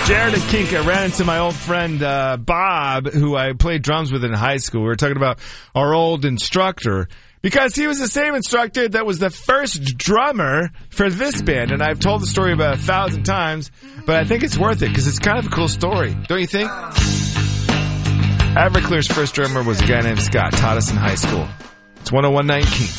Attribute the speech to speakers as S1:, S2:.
S1: Jared and Kink, I ran into my old friend Bob, who I played drums with in high school. We were talking about our old instructor because he was the same instructor that was the first drummer for this band. And I've told the story about 1,000 times, but I think it's worth it because it's kind of a cool story. Don't you think? Everclear's first drummer was a guy named Scott. Taught us in high school. It's 101.9 Kink.